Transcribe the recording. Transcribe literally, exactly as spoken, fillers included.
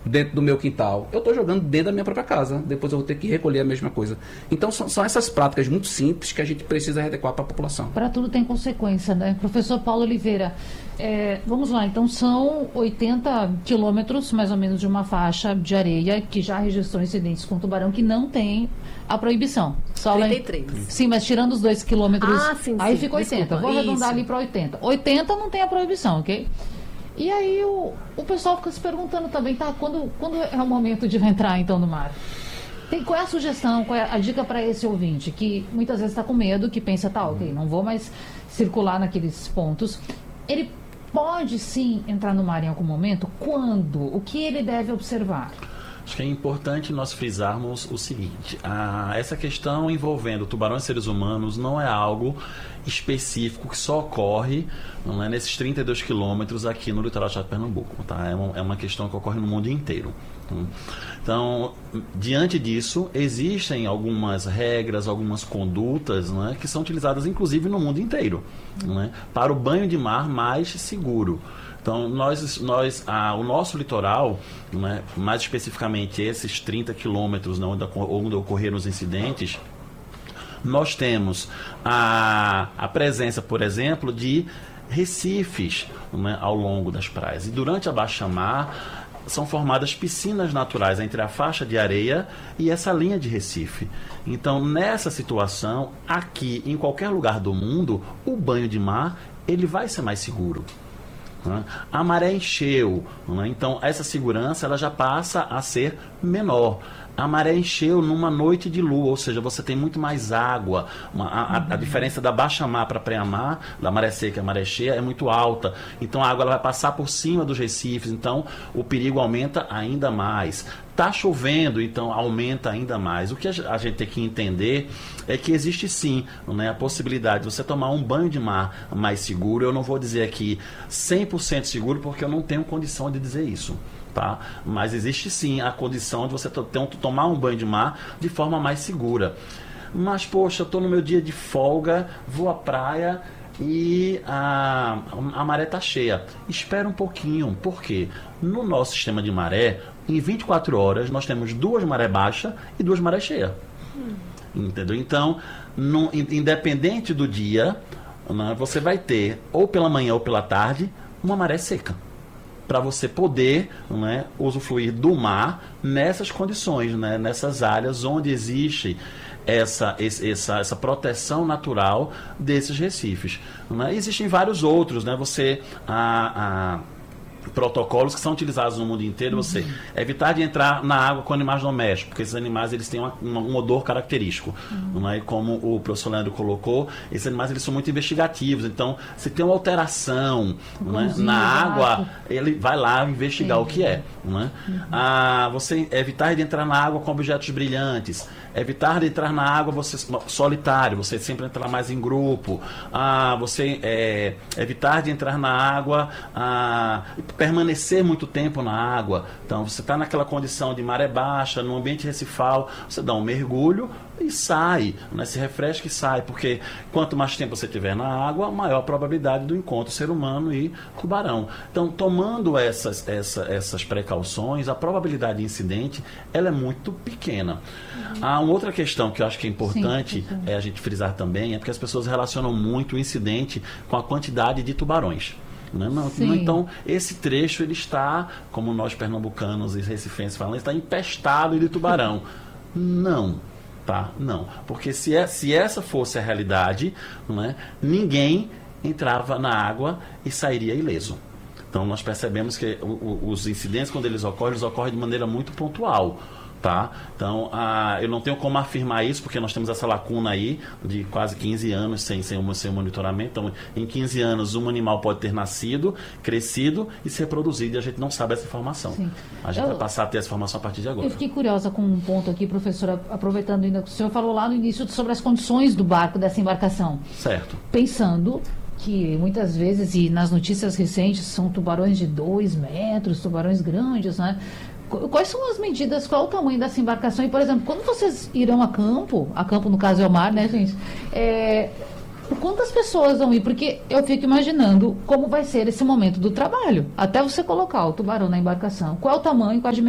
dentro do meu quintal, eu estou jogando dentro da minha própria casa. Depois eu vou ter que recolher a mesma coisa. Então são, são essas práticas muito simples que a gente precisa adequar para a população. Para tudo tem consequência, né? Professor Paulo Oliveira, é, vamos lá, então são oitenta quilômetros, mais ou menos, de uma faixa de areia que já registrou incidentes com tubarão que não tem a proibição. Só trinta e três. Lá em... Sim, mas tirando os dois quilômetros, ah, sim, aí sim. fica oitenta. Desculpa, Vou arredondar isso. ali para oitenta. oitenta não tem a proibição, ok? E aí o, o pessoal fica se perguntando também, tá, quando, quando é o momento de entrar então no mar? Tem, qual é a sugestão, qual é a dica para esse ouvinte que muitas vezes está com medo, que pensa, tá, ok, não vou mais circular naqueles pontos. Ele pode sim entrar no mar em algum momento? Quando? O que ele deve observar? Acho que é importante nós frisarmos o seguinte, a, essa questão envolvendo tubarões e seres humanos não é algo específico que só ocorre, não é, nesses trinta e dois quilômetros aqui no litoral do estado de Pernambuco, tá? É uma, é uma questão que ocorre no mundo inteiro. Então, diante disso, existem algumas regras, algumas condutas, não é, que são utilizadas inclusive no mundo inteiro, não é, para o banho de mar mais seguro. Então, nós, nós, ah, o nosso litoral, né, mais especificamente esses trinta quilômetros, né, onde, onde ocorreram os incidentes, nós temos a, a presença, por exemplo, de recifes, né, ao longo das praias. E durante a baixa-mar, são formadas piscinas naturais entre a faixa de areia e essa linha de recife. Então, nessa situação, aqui, em qualquer lugar do mundo, o banho de mar ele vai ser mais seguro. A maré encheu, né? Então essa segurança ela já passa a ser menor. A maré encheu numa noite de lua, ou seja, você tem muito mais água. Uma, a, a diferença da baixa-mar para a pré-mar, da maré seca e a maré cheia, é muito alta. Então a água ela vai passar por cima dos recifes, então o perigo aumenta ainda mais. Está chovendo, então aumenta ainda mais. O que a gente tem que entender é que existe sim, né, a possibilidade de você tomar um banho de mar mais seguro. Eu não vou dizer aqui cem por cento seguro, porque eu não tenho condição de dizer isso. Tá? Mas existe sim a condição de você tomar um banho de mar de forma mais segura. Mas, poxa, eu estou no meu dia de folga, vou à praia e a, a maré está cheia. Espera um pouquinho, por quê? No nosso sistema de maré, em vinte e quatro horas, nós temos duas maré baixa e duas maré cheia. Hum. Entendeu? Então, no, independente do dia, né, você vai ter, ou pela manhã ou pela tarde, uma maré seca, para você poder, né, usufruir do mar nessas condições, né, nessas áreas onde existe essa, essa, essa proteção natural desses recifes. Né? Existem vários outros, né? Você... A, a, protocolos que são utilizados no mundo inteiro, você uhum. evitar de entrar na água com animais domésticos, porque esses animais eles têm uma, uma, um odor característico, uhum. não é? Como o professor Leandro colocou, esses animais eles são muito investigativos, então se tem uma alteração não é? na água, ele vai lá investigar Sim. o que é, não é? Uhum. Ah, você evitar de entrar na água com objetos brilhantes, evitar de entrar na água você solitário, você sempre entrar mais em grupo, ah, você é, evitar de entrar na água ah, permanecer muito tempo na água. Então você está naquela condição de maré baixa, no ambiente recifal, você dá um mergulho e sai, né? Se refresca e sai, porque quanto mais tempo você tiver na água, maior a probabilidade do encontro ser humano e tubarão. Então, tomando essas, essa, essas precauções, a probabilidade de incidente ela é muito pequena. Uhum. Há uma outra questão que eu acho que é importante Sim, é a gente frisar também, é porque as pessoas relacionam muito o incidente com a quantidade de tubarões. Não, não, então, esse trecho ele está, como nós pernambucanos e recifenses falamos, está empestado de tubarão. Não, tá? Não. Porque se, é, se essa fosse a realidade, não é, ninguém entrava na água e sairia ileso. Então, nós percebemos que o, o, os incidentes, quando eles ocorrem, eles ocorrem de maneira muito pontual. Tá? Então, ah, eu não tenho como afirmar isso, porque nós temos essa lacuna aí de quase quinze anos sem, sem, um, sem um monitoramento. Então, em quinze anos, um animal pode ter nascido, crescido e se reproduzido, e a gente não sabe essa informação. Sim. A gente eu, vai passar a ter essa informação a partir de agora. Eu fiquei curiosa com um ponto aqui, professora, aproveitando ainda que o senhor falou lá no início sobre as condições do barco, dessa embarcação. Certo. Pensando que muitas vezes, e nas notícias recentes, são tubarões de dois metros, tubarões grandes, né? Quais são as medidas, qual é o tamanho dessa embarcação? E, por exemplo, quando vocês irão a campo, a campo no caso é o mar, né, gente? É, quantas pessoas vão ir? Porque eu fico imaginando como vai ser esse momento do trabalho, até você colocar o tubarão na embarcação. Qual é o tamanho, qual a dimensão?